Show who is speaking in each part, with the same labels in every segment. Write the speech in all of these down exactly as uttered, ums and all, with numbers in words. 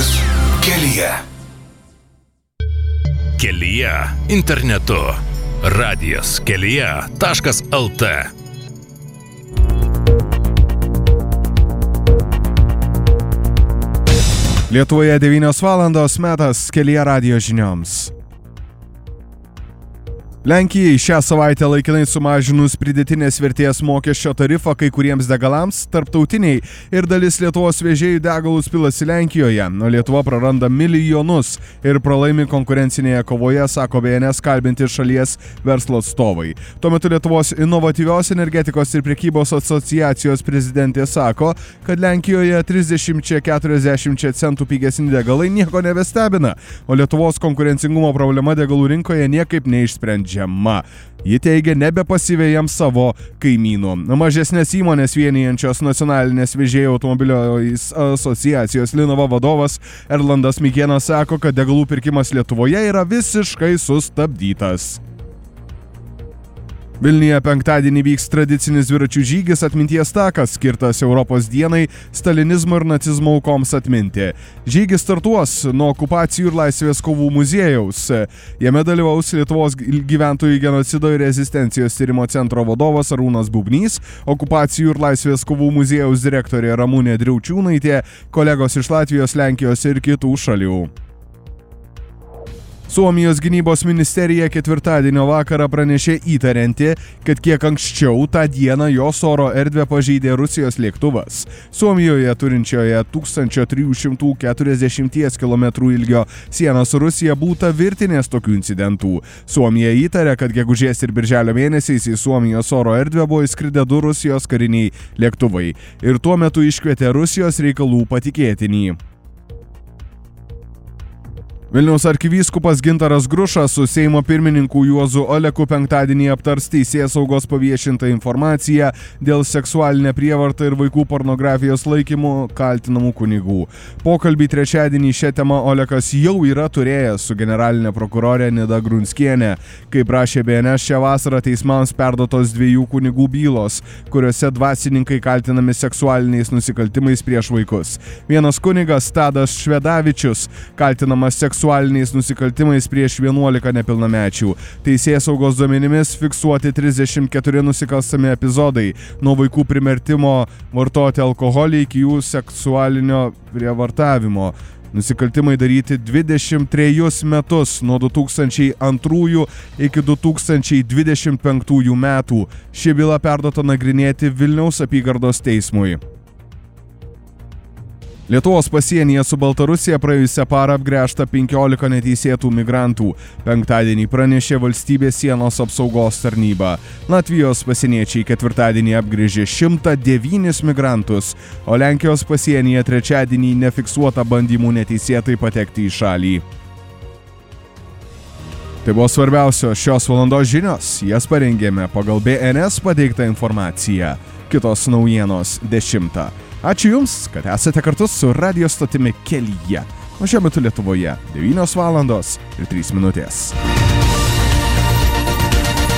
Speaker 1: Radijas kelyje.
Speaker 2: Kelyje internetu. Radijas kelyje taškas lt.
Speaker 3: Lietuvoje devynios valandos, metas Kelyje radijo žinioms. Lenkijai šią savaitę laikinai sumažinus pridėtinės vertės mokesčio tarifą kai kuriems degalams, tarptautiniai ir dalis Lietuvos vežėjų degalus pilasi Lenkijoje, o Lietuva praranda milijonus ir pralaimi konkurencinėje kovoje, sako B N S kalbinti šalies verslo atstovai. Tuo metu Lietuvos inovatyvios energetikos ir prekybos asociacijos prezidentė sako, kad Lenkijoje trisdešimt keturiasdešimt centų pigesni degalai nieko nebestebina, o Lietuvos konkurencingumo problema degalų rinkoje niekaip neišsprendžia. Ji teigia nebepasivėjams savo kaimynų. Mažesnės įmonės vienijančios nacionalinės vežėjų automobilio asociacijos Linava vadovas Erlandas Mikėnas sako, kad degalų pirkimas Lietuvoje yra visiškai sustabdytas. Vilniuje penktadienį vyks tradicinis dviračių žygis Atminties takas, skirtas Europos dienai stalinizmo ir nacizmo aukoms atminti. Žygis startuos nuo okupacijų ir laisvės kovų muziejaus. Jame dalyvaus Lietuvos gyventojų genocido ir rezistencijos tyrimo centro vadovas Arūnas Bubnys, okupacijų ir laisvės kovų muziejaus direktorė Ramunė Driaučiūnaitė, kolegos iš Latvijos, Lenkijos ir kitų šalių. Suomijos gynybos ministerija ketvirtadienio vakarą pranešė įtarianti, kad kiek anksčiau tą dieną jos oro erdvę pažeidė Rusijos lėktuvas. Suomijoje turinčioje tūkstantis trys šimtai keturiasdešimt kilometrų ilgio sienos su Rusija būta virtinės tokių incidentų. Suomija įtaria, kad gegužės ir birželio mėnesiais į Suomijos oro erdvę buvo įskridę du Rusijos kariniai lėktuvai ir tuo metu iškvietė Rusijos reikalų patikėtinį. Vilniaus arkivyskupas Gintaras Grušas su Seimo pirmininku Juozu Oleku penktadienį aptars teisėsaugos paviešintą informaciją dėl seksualinę prievartą ir vaikų pornografijos laikymų kaltinamų kunigų. Pokalbį trečiadienį šią temą Olekas jau yra turėjęs su generalinė prokurorė Nida Grunskienė. Kaip rašė B N S, šią vasarą teismams perduotos dviejų kunigų bylos, kuriuose dvasininkai kaltinami seksualiniais nusikaltimais prieš vaikus. Vienas kunigas, Tadas Švedavičius, kaltinamas seksualiniais seksualiniais nusikaltimais prieš vienuolika nepilnamečių. Teisėsaugos duomenimis fiksuoti trisdešimt keturi nusikalstami epizodai, nuo vaikų primertimo vartoti alkoholį iki jų seksualinio prievartavimo. Nusikaltimai daryti dvidešimt trejus metus, nuo du tūkstančiai antrųjų iki du tūkstančiai dvidešimt penktųjų metų. Ši byla perduota nagrinėti Vilniaus apygardos teismui. Lietuvos pasienyje su Baltarusija praėjusią parą apgręžta penkiolika neteisėtų migrantų. Penktadienį pranešė valstybės sienos apsaugos tarnyba. Latvijos pasieniečiai ketvirtadienį apgręžė šimtą devynis migrantus, o Lenkijos pasienyje trečiadienį nefiksuota bandymų neteisėtai patekti į šalį. Tai buvo svarbiausios šios valandos žinios. Jas parengėme pagal B N S pateiktą informaciją. Kitos naujienos dešimtą. Ačiū Jums, kad esate kartu su radijo stotimi Kelyje. O šiuo metu Lietuvoje devynios valandos ir trys minutės.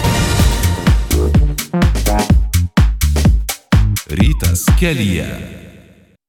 Speaker 2: Rytas Kelyje.